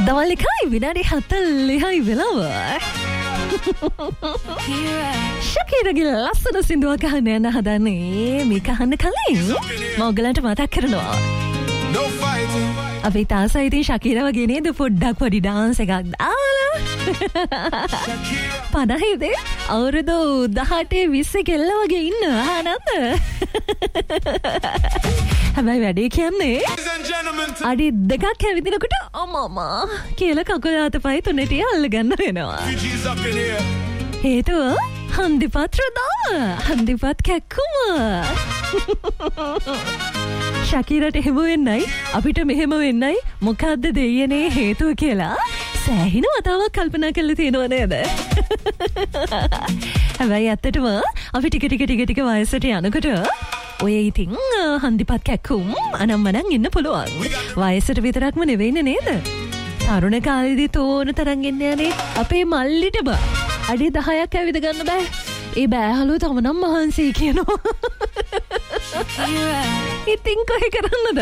දවල් එකයි විනාඩි 40යි වෙලාව. ශකීරගේ ලස්සන සින්දුවක් අහන්න යන හදන්නේ. මේක අහන්න කලින් මම ඔයගලන්ට මතක් කරනවා. අපි තාසයි ඉතින් ශකීර වගේ නේද පොඩ්ඩක් පොඩි ඩාන්ස් එකක් දාලා 50 අවුරුදු 18 20 කෙල්ල වගේ ඉන්න ආනන්ද. හැබැයි වැඩේ කියන්නේ අඩි දෙකක් ඇවිදිනකොට අම්මා කියලා කකුල අතපය තුනට අල්ලගන්න වෙනවා. හේතුව හන්දිපත් රදා හන්දිපත් කැක්කුම. ශකීරට එහෙම වෙන්නයි අපිට මෙහෙම වෙන්නයි මොකද්ද දෙයනේ හේතුව කියලා සෑහෙන වතාවක් කල්පනා කරලා තියෙනව නේද? හැබැයි ඇත්තටම අපි ටික ටික වයසට යනකොට ඔය ඉතින් හන්දිපත් කැක්කුම් අනම්මනම් ඉන්න පුළුවන්. වයසට විතරක්ම නෙවෙයිනේ නේද? තරුණ කාලේදී තෝරන තරම් ඉන්න යන්නේ අපේ මල්ලිට බා. අඩි 10ක් ඇවිද ගන්න බෑ. ඒ බෑහලුව තමනම් මහන්සි කියනවා. ඉතින් කොහෙ කරන්නද?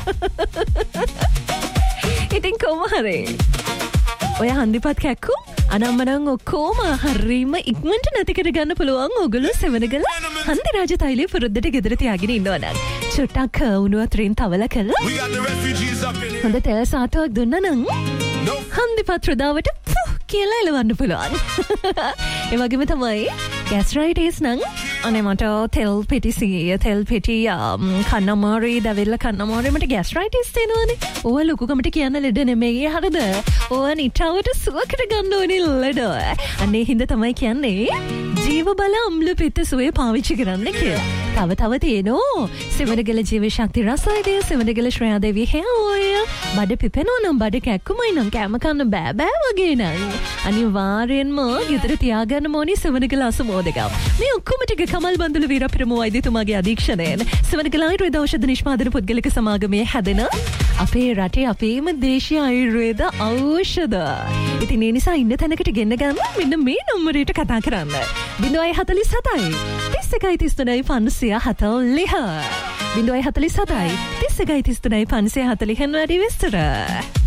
ඉතින් කොහොමද? ඔය හන්දිපත් කැක්කුම් අනම්මනම් ඔක්කොම හරීම ඉක්මනට නැති කර ගන්න පුළුවන්. ඔයගොල්ලෝ සෙවණගල හන්දි රාජ තෛලය පුරුද්දට ගෙදර තියාගෙන ඉන්නවා නම් චුට්ටක් උණු වතුරින් තවලා කරලා හොඳ තෙල් සාටුවක් දුන්නා නම් හන්දිපත් රදාවට කියලා එලවන්න පුළුවන්. ඒ වගේම තමයි ગેස්ට්‍රයිටිස් නම් අනේ මට තෙල් පිටි කන්නමාරේ දවෙල්ල කන්නමාරේ මට ગેස්ට්‍රයිටිස් තියෙනවානේ. ඕවා ලොකුකමට කියන්න ලෙඩ නෙමෙයි හරිද? ඕවා නිට්ටාවට සුව කර ගන්න ඕනේ ලෙඩ. අනේ හින්දා තමයි කියන්නේ ජීව බල අම්ල පිත්ත සුවේ පාවිච්චි කරන්න කියලා. තව තියෙනවා සෙවණගල ජීව ශක්ති රසායනය, සෙවණගල ශ්‍රේයා දේවී hair oil, බඩ පිපෙනවා නම් බඩ කැක්කුමයි නම් කැම කන්න බෑ වගේ නම් අනිවාර්යෙන්ම ගෙදර තියාගන්න ඕනේ සෙවණගල අසමෝදකම්. මේ ඔක්කොම ටික කමල් බන්දුල වීරපිරම වෛද්‍යතුමාගේ අධීක්ෂණයෙන් සෙවණගල ආයුර්වේද ඖෂධ නිෂ්පාදන පුද්ගලික සමාගමේ හැදෙන අපේ රටේ අපේම දේශීය ආයුර්වේද ඖෂධ. ඉතින් ඒ නිසා ඉන්න තැනකට ගෙන්න ගන්න මෙන්න මේ නම්බරයට කතා කරන්න. 047 31 540 047 31 540 වැඩි විස්තර.